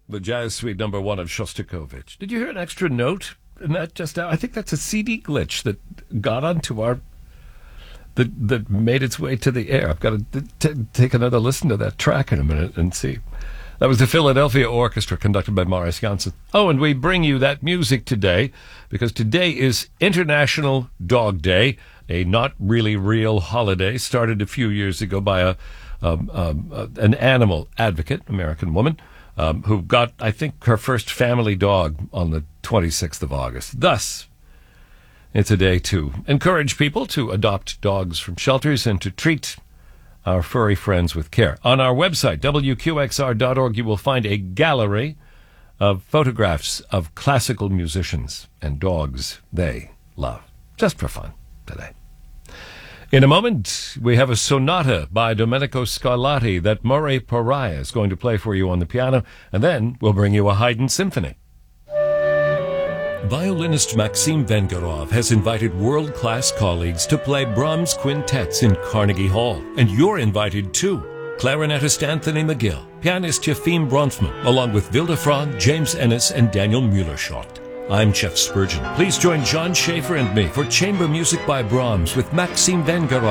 the Jazz Suite #1 of Shostakovich. Did you hear an extra note in that just now? I think that's a CD glitch that got onto our... that made its way to the air. I've got to take another listen to that track in a minute and see. That was the Philadelphia Orchestra, conducted by Morris Janssen. Oh, and we bring you that music today because today is International Dog Day, a not really real holiday started a few years ago by an animal advocate, American woman, who got, I think, her first family dog on the 26th of August. Thus, it's a day to encourage people to adopt dogs from shelters and to treat our furry friends with care. On our website, WQXR.org, you will find a gallery of photographs of classical musicians and dogs they love, just for fun today. In a moment, we have a sonata by Domenico Scarlatti that Murray Pariah is going to play for you on the piano, and then we'll bring you a Haydn symphony. Violinist Maxim Vengerov has invited world-class colleagues to play Brahms quintets in Carnegie Hall, and you're invited too. Clarinetist Anthony McGill, pianist Yefim Bronfman, along with Vilde Frahn, James Ennis, and Daniel Mueller-Schott. I'm Jeff Spurgeon. Please join John Schaefer and me for Chamber Music by Brahms with Maxim Vengerov.